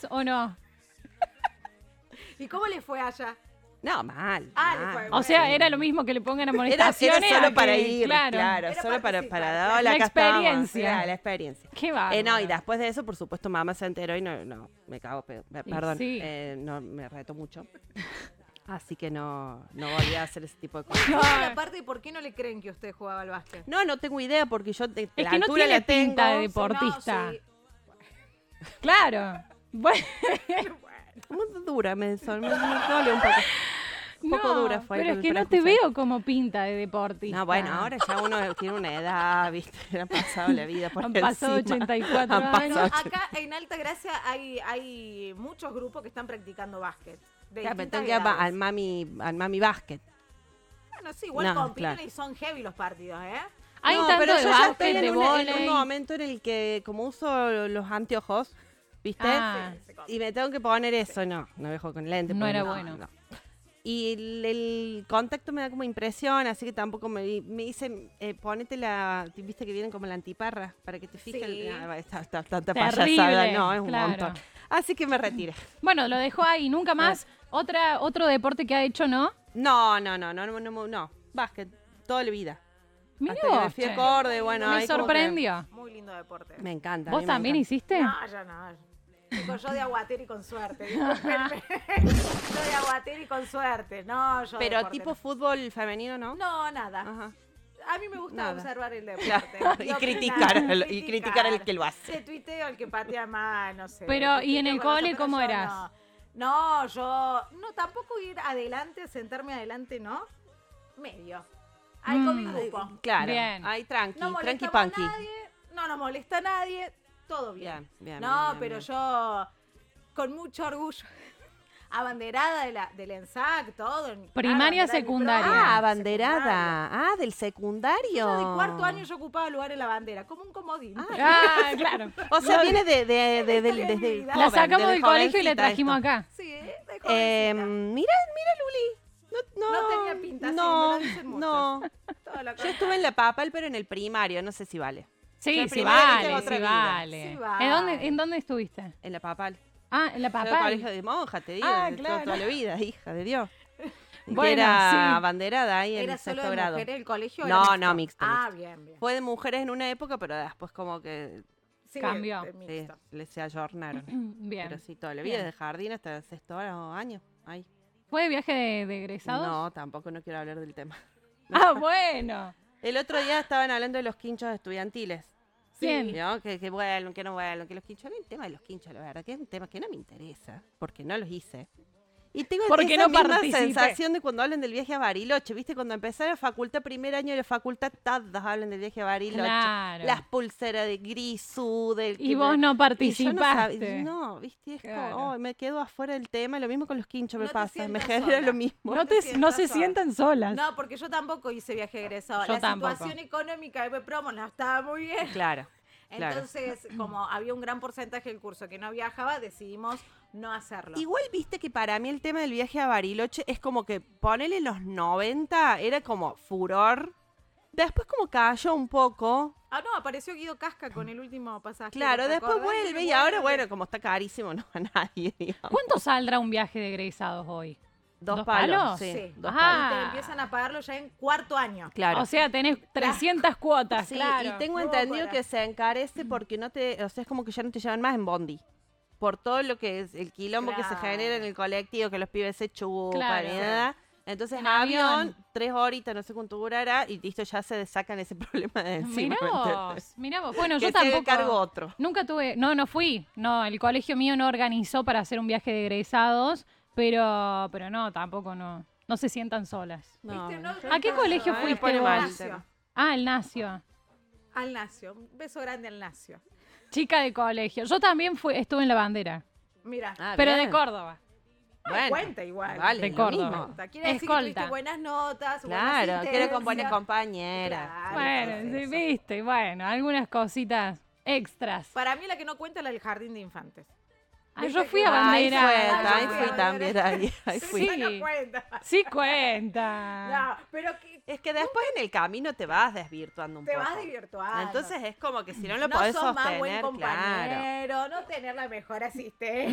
¿Ibas o no? ¿Y cómo le fue allá? No, mal. Ah, mal. le fue O sea, bueno. era lo mismo que le pongan Era amonestaciones. solo a para que- ir, claro, Era solo para participar. hola, La acá estamos. experiencia. Era la experiencia. Qué bárbaro. No, y después de eso, por supuesto, mamá se enteró y no, me cago, perdón, sí. no, me retó mucho. Así que no volví a hacer ese tipo de cosas. ¿Cuál es la parte de por qué no le creen que usted jugaba al básquet? No tengo idea porque yo Es la que no altura tiene la tengo. pinta de No, deportista. sí. Claro. Bueno, Muy dura, me dolió un poco. Un poco no, dura fue pero el es que no te prejuicio. veo como pinta de deportista. No, bueno, ahora ya uno tiene una edad, ¿viste? Han pasado la vida por Han pasado encima. 84 Han años. Bueno, pasado acá en Altagracia hay muchos grupos que están practicando básquet. De Ya, me distintas tengo que ir edades. al mami básquet. Bueno, sí, igual No, compiten claro. y son heavy los partidos, ¿eh? Hay No, tanto pero de yo ya básquet, estoy de en vóley. un momento en el que, como uso los anteojos, ¿viste? Ah, Y me tengo que poner eso, no dejo con lente. No porque era bueno. no. Y el contacto me da como impresión, así que tampoco me dice, ponete viste que vienen como la antiparra, para que te fijes. Sí. Tanta Terrible, payasada, no, es un claro. montón. Así que me retiré. Bueno, lo dejó ahí, nunca más. Otro deporte que ha hecho, ¿no? No, básquet, toda la vida. Mira Hasta que me vos, fui a che. Corde, bueno, Me ahí como que sorprendió. Muy lindo deporte. me encanta. a ¿Vos mí me también encanta. hiciste? No, yo no. Digo, yo de aguatero y con suerte. Discúlpenme. Yo de aguatero y con suerte. No, yo Pero deporte tipo no. fútbol femenino, ¿no? No, nada. Ajá. A mí me gusta Nada. observar el deporte. Claro, y opinar, criticar al que lo hace. Se tuiteo al que patea mal, no sé. Pero, ¿y en tuiteo el con los cole otros, cómo yo eras? No, yo... No, tampoco ir adelante, sentarme adelante, ¿no? Medio. Ahí con mi grupo. Claro, Bien. ahí tranqui, No tranqui molestamos a punky. nadie, no nos molesta a nadie, todo bien. Bien, No, bien, pero bien. yo con mucho orgullo, abanderada del ENSAC, todo. Primaria, abanderada de mi secundaria. programa, Abanderada. Del secundario. secundaria. De cuarto año yo ocupaba lugar en la bandera, como un comodín. Ah, claro. O sea, viene desde La La joven, sacamos desde del colegio y la jovencita trajimos esto. acá. Sí, de Eh, jovencita. mira, Luli. No tenía pinta, sí, no, me lo dicen muchos. no. Toda la Yo cosa. estuve en la Papal, pero en el primario, no sé si vale. Sí, La sí primera vez vale, tengo sí otra vida. vale. Sí vale. ¿En dónde estuviste? En la Papal. Ah, en la Yo de papá. colegio de monja, te digo, Ah, de claro. toda la vida, hija de Dios. Bueno, que era sí. abanderada ahí en ¿Era el solo sexto de grado. mujeres el colegio? o No, era no, mixto, Ah, mixto. bien, bien. Fue de mujeres en una época, pero después como que Sí, Cambió. de mixto. se ayornaron. Bien. Pero sí, toda la vida, Bien. desde jardín hasta el sexto año. Ahí. ¿Fue de viaje de egresados? No, tampoco no quiero hablar del tema. Ah, bueno. El otro día estaban hablando de los quinchos estudiantiles. Bien. ¿No? Que vuelven, que no vuelven, que los quinchos. El tema de los quinchos, la verdad, que es un tema que no me interesa, porque no los hice. Y tengo Porque esa no misma participé. sensación de cuando hablan del viaje a Bariloche. ¿Viste? Cuando empecé la facultad, primer año de la facultad, todas hablan del viaje a Bariloche. Claro. Las pulseras de grisú, del... Y vos no y yo participaste. no, ¿viste? Es Claro. como, me quedo afuera del tema. Lo mismo con los quinchos me No te pasa. Me sientas genera sola. lo mismo. No, te no sientas se sola. sientan solas. No, porque yo tampoco hice viaje egresado. Yo La tampoco. situación económica de promo no estaba muy bien. Claro. Claro. Entonces, como había un gran porcentaje del curso que no viajaba, decidimos no hacerlo. Igual viste que para mí el tema del viaje a Bariloche es como que ponele los 90, era como furor. Después como cayó un poco. Ah, no, apareció Guido Casca con el último pasaje. Claro, ¿te después acordás? vuelve y ahora, bueno, como está carísimo, no va nadie, digamos. ¿Cuánto saldrá un viaje de egresados hoy? ¿Dos ¿Dos palos? palos? Sí, Sí. dos Ah. palos. Y te empiezan a pagarlo ya en cuarto año. Claro. O sea, tenés 300 cuotas, Sí, claro. y tengo No, entendido para. que se encarece porque no te, o sea, es como que ya no te llevan más en bondi. Por todo lo que es el quilombo que se Claro. genera en el colectivo, que los pibes se chupan, Claro. y nada. Entonces, En avión, avión. 3 horitas, no sé cuánto durará, y listo, ya se sacan ese problema de encima. Mirá ¿me vos, entendés? mirá vos. Bueno, Que yo se haga tampoco. cargo otro. Nunca tuve, no fui. No, el colegio mío no organizó para hacer un viaje de egresados, pero no, tampoco no. No se sientan solas. No, ¿Viste? No, ¿A qué colegio me fuiste pone vos? mal. Nacio. Ah, el Nacio. Al Nacio. Un beso grande al Nacio. Chica de colegio. Yo también estuve en la bandera, Mira. Ah, pero bien. de Córdoba. Bueno, cuenta igual. Vale, De lo Córdoba. mismo. Quiere decir que Escolta. tuviste buenas notas, Claro, buena quiero con buena asistencia. compañera. Claro, Bueno, es sí, eso. viste, bueno, algunas cositas extras. Para mí la que no cuenta es la del jardín de infantes. Ay, Viste yo fui que- a Ahí bandera. fue, Ah, ahí yo fui fui también, ahí Sí, fui. no cuenta. Sí cuenta. No, pero que Es que después en el camino te vas desvirtuando un te poco. vas divirtuando. Entonces es como que si no lo no podés sos más buen sostener, claro. compañero, no tener la mejor asistente.